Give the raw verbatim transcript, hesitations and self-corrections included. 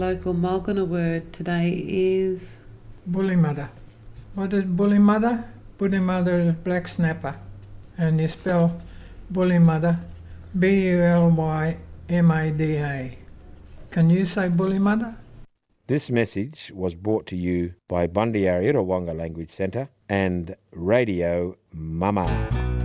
Local Mulgana word today is Bulimada. What is Bulimada? Bulimada is black snapper. And you spell Bulimada B U L Y M A D A. Can you say Bulimada? This message was brought to you by Bundyarra Wonga Language Centre and Radio Mama.